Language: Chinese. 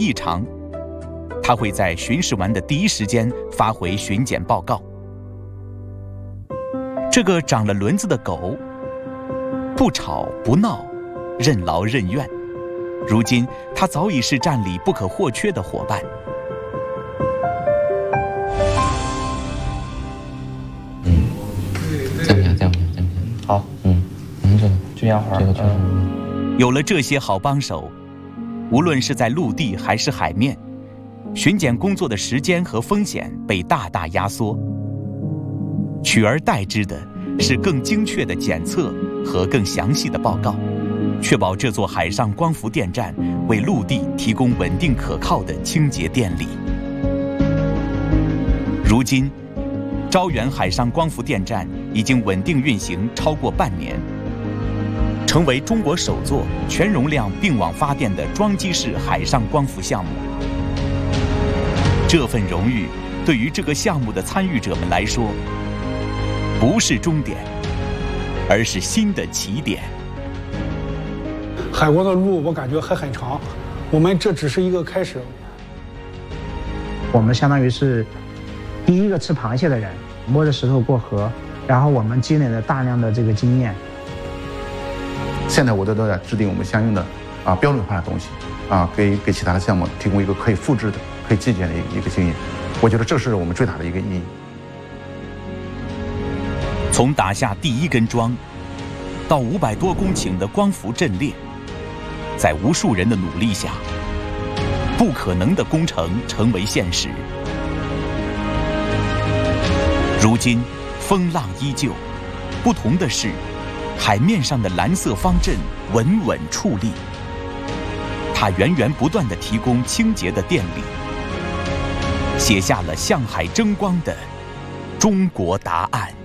异常，他会在巡视完的第一时间发回巡检报告。这个长了轮子的狗，不吵不闹，任劳任怨。如今，它早已是站里不可或缺的伙伴。 这样，好，这样好， 有了这些好帮手，无论是在陆地还是海面，巡检工作的时间和风险被大大压缩，取而代之的是更精确的检测和更详细的报告，确保这座海上光伏电站为陆地提供稳定可靠的清洁电力。如今，招远海上光伏电站已经稳定运行超过半年，成为中国首座全容量并网发电的装机式海上光伏项目。这份荣誉对于这个项目的参与者们来说，不是终点，而是新的起点。 海国的路我感觉还很长，我们这只是一个开始。 我们相当于是第一个吃螃蟹的人，摸着石头过河，然后我们积累了大量的这个经验。 现在我都在制定我们相应的标准化的东西给其他的项目提供一个可以复制的、可以借鉴的一个经验。我觉得这是我们最大的一个意义。 从打下第一根桩，到500多公顷的光伏阵列，在无数人的努力下，不可能的工程成为现实。如今，风浪依旧，不同的是，海面上的蓝色方阵稳稳矗立，它源源不断地提供清洁的电力，写下了向海争光的中国答案。